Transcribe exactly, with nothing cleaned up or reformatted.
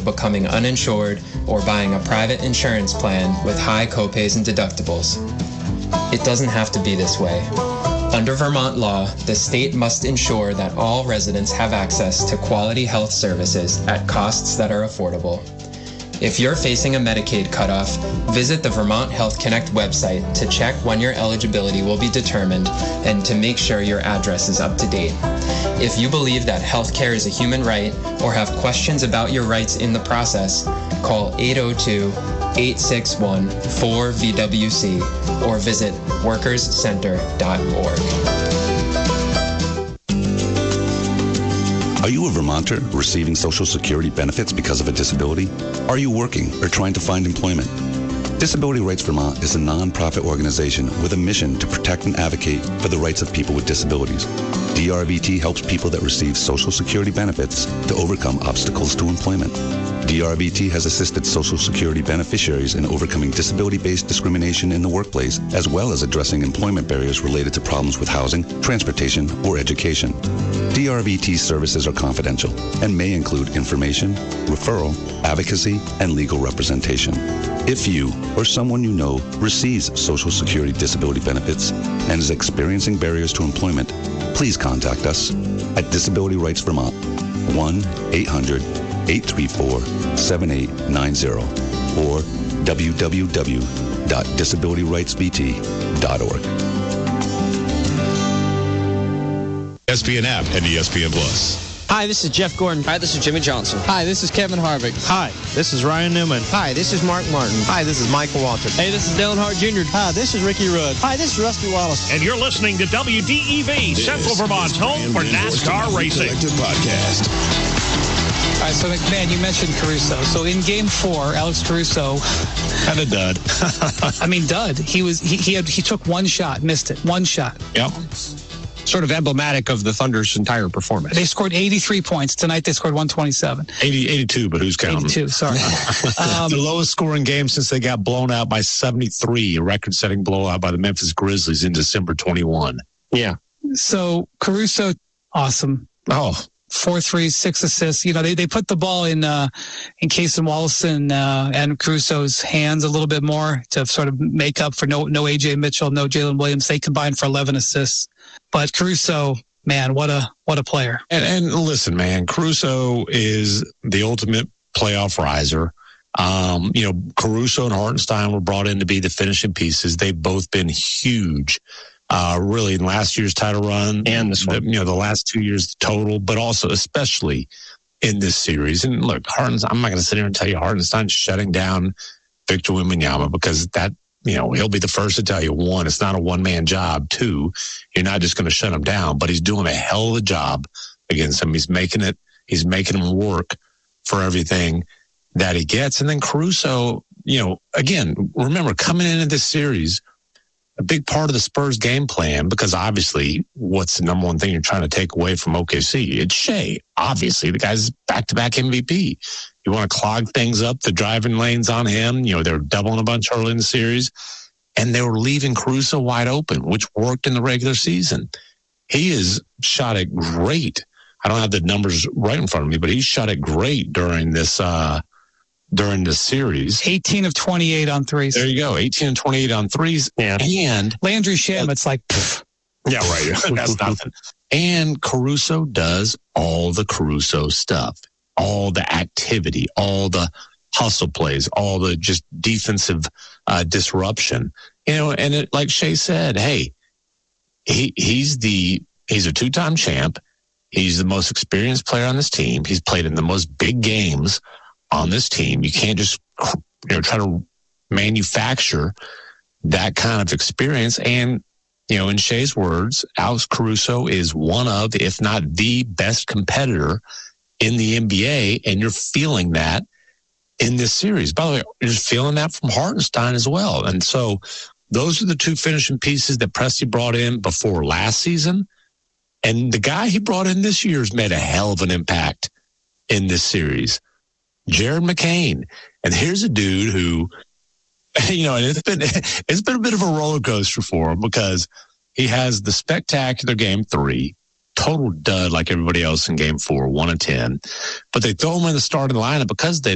becoming uninsured or buying a private insurance plan with high copays and deductibles. It doesn't have to be this way. Under Vermont law, the state must ensure that all residents have access to quality health services at costs that are affordable. If you're facing a Medicaid cutoff, visit the Vermont Health Connect website to check when your eligibility will be determined and to make sure your address is up to date. If you believe that healthcare is a human right or have questions about your rights in the process, call eight oh two, eight six one, four V W C or visit workers center dot org. Are you a Vermonter receiving Social Security benefits because of a disability? Are you working or trying to find employment? Disability Rights Vermont is a nonprofit organization with a mission to protect and advocate for the rights of people with disabilities. D R V T helps people that receive Social Security benefits to overcome obstacles to employment. D R V T has assisted Social Security beneficiaries in overcoming disability-based discrimination in the workplace, as well as addressing employment barriers related to problems with housing, transportation, or education. D R V T services are confidential and may include information, referral, advocacy, and legal representation. If you or someone you know receives Social Security disability benefits and is experiencing barriers to employment, please contact us at Disability Rights Vermont, one eight hundred, eight three four, seven eight nine zero or w w w dot disability rights v t dot org. E S P N app and E S P N Plus. Hi, this is Jeff Gordon. Hi, this is Jimmy Johnson. Hi, this is Kevin Harvick. Hi, this is Ryan Newman. Hi, this is Mark Martin. Hi, this is Michael Waltrip. Hey, this is Dale Hart Junior Hi, this is Ricky Rudd. Hi, this is Rusty Wallace. And you're listening to W D E V, this Central Vermont's home for NASCAR racing. Podcast. All right, so McMahon, you mentioned Caruso. So in Game Four, Alex Caruso, kind of dud. I mean, dud. He was he he had he took one shot, missed it, one shot. Yep. Sort of emblematic of the Thunder's entire performance. They scored eighty-three points. Tonight they scored one twenty-seven. eighty, eighty-two, but who's counting? eighty-two, sorry. um, the lowest scoring game since they got blown out by seventy-three, a record-setting blowout by the Memphis Grizzlies in December twenty-one. Yeah. So Caruso, awesome. Oh. Four threes, six assists. You know, they, they put the ball in uh, in Case and Wallison uh, and Caruso's hands a little bit more to sort of make up for no no A J Mitchell, no Jalen Williams. They combined for eleven assists. But Caruso, man, what a what a player. And, and listen, man, Caruso is the ultimate playoff riser. Um, you know, Caruso and Hartenstein were brought in to be the finishing pieces. They've both been huge. Uh, really in last year's title run and this one, the, you know, the last two years total, but also especially in this series. And look, Hartenstein, I'm not going to sit here and tell you Hartenstein's shutting down Victor Wembanyama because that, you know, he'll be the first to tell you, one, it's not a one man job. Two, you're not just going to shut him down, but he's doing a hell of a job against him. He's making it, he's making him work for everything that he gets. And then Caruso, you know, again, remember coming into this series, a big part of the Spurs game plan, because obviously what's the number one thing you're trying to take away from O K C? It's Shea. Obviously, the guy's back-to-back M V P. You want to clog things up, the driving lanes on him. You know, they're doubling a bunch early in the series, and they were leaving Caruso wide open, which worked in the regular season. He has shot it great. I don't have the numbers right in front of me, but he shot it great during this uh during the series. eighteen of twenty-eight on threes. There you go. eighteen and twenty-eight on threes. Yeah. And Landry Shamet, it's like, pff. Yeah, right. That's nothing. And Caruso does all the Caruso stuff, all the activity, all the hustle plays, all the just defensive uh, disruption. You know, and it, like Shea said, hey, he he's the he's a two-time champ. He's the most experienced player on this team. He's played in the most big games on this team. You can't just, you know, try to manufacture that kind of experience. And, you know, in Shea's words, Alex Caruso is one of, if not the best competitor in the N B A. And you're feeling that in this series. By the way, you're just feeling that from Hartenstein as well. And so those are the two finishing pieces that Presti brought in before last season. And the guy he brought in this year has made a hell of an impact in this series. Jared McCain. And here's a dude who, you know, and it's been, it's been a bit of a roller coaster for him because he has the spectacular game three, total dud like everybody else in game four, one and ten, but they throw him in the starting lineup because they